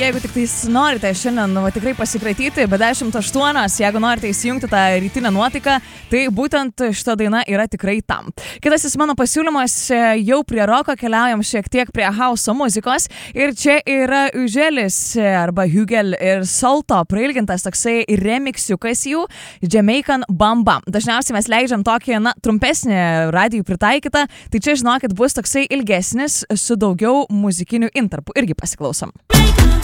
jeigu tik tais norite šiandien tikrai pasikratyti, be 10:08, jeigu norite įsijungti tą rytinę nuotaiką, tai būtent šita daina yra tikrai tam. Kitasis mano pasiūlymas, jau prie roko keliaujam šiek tiek prie hauso muzikos ir čia yra Uželis arba Hugel ir Salto prailgintas toksai remixiukas jų Jamaican Bam Bam. Dažniausiai mes leidžiam tokį, trumpesnį radijų pritaikytą, tai čia žinokit bus toksai ilgesnis su daugiau muzikinių intarpų. Irgi pasiklausom.